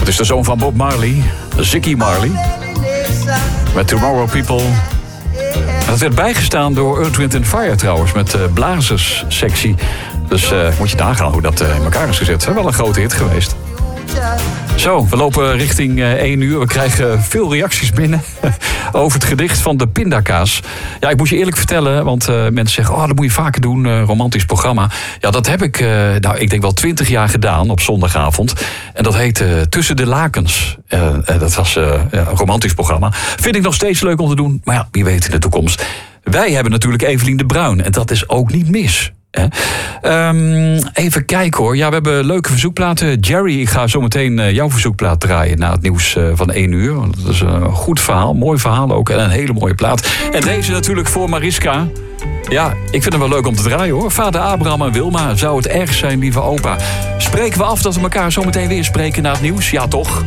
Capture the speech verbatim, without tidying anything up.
is de zoon van Bob Marley, Ziggy Marley. Met Tomorrow People. En dat werd bijgestaan door Earth, Wind and Fire trouwens, met uh, blazerssectie. Dus uh, moet je nagaan hoe dat uh, in elkaar is gezet. Wel een grote hit geweest. Zo, we lopen richting uh, één uur. We krijgen veel reacties binnen over het gedicht van de pindakaas. Ja, ik moet je eerlijk vertellen, want uh, mensen zeggen... oh, dat moet je vaker doen, uh, romantisch programma. Ja, dat heb ik, uh, nou, ik denk wel twintig jaar gedaan op zondagavond. En dat heet uh, Tussen de Lakens. Uh, uh, dat was uh, ja, een romantisch programma. Vind ik nog steeds leuk om te doen, maar ja, wie weet in de toekomst. Wij hebben natuurlijk Evelien de Bruin en dat is ook niet mis. Um, even kijken hoor. Ja, we hebben leuke verzoekplaten. Jerry, ik ga zo meteen uh, jouw verzoekplaat draaien na het nieuws uh, van één uur. Want dat is een goed verhaal, mooi verhaal ook en een hele mooie plaat. En deze natuurlijk voor Mariska. Ja, ik vind hem wel leuk om te draaien hoor. Vader Abraham en Wilma, zou het erg zijn, lieve opa. Spreken we af dat we elkaar zo meteen weer spreken na het nieuws? Ja, toch?